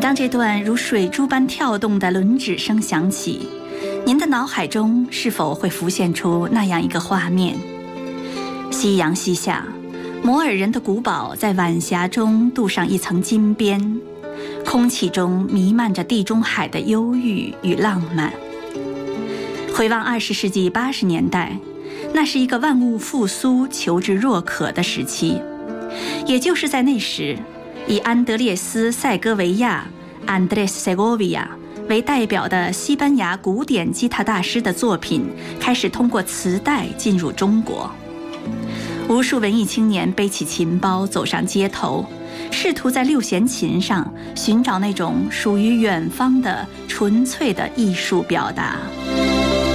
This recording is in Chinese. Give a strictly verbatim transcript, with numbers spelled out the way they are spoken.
当这段如水珠般跳动的轮指声响起，您的脑海中是否会浮现出那样一个画面？夕阳西下，摩尔人的古堡在晚霞中镀上一层金边，空气中弥漫着地中海的忧郁与浪漫。回望二十世纪八十年代，那是一个万物复苏、求知若渴的时期。也就是在那时，以安德烈斯·塞戈维亚 （Andrés Segovia） 为代表的西班牙古典吉他大师的作品开始通过磁带进入中国。无数文艺青年背起琴包走上街头，试图在六弦琴上寻找那种属于远方的纯粹的艺术表达。